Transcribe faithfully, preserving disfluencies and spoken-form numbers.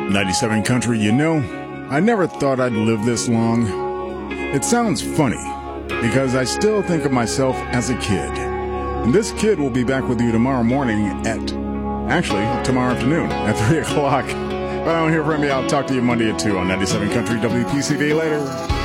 ninety-seven Country, you know, I never thought I'd live this long. It sounds funny, because I still think of myself as a kid. And this kid will be back with you tomorrow morning at, actually, tomorrow afternoon at three o'clock. If I don't hear from you, I'll talk to you Monday at two on ninety-seven Country W P C V later.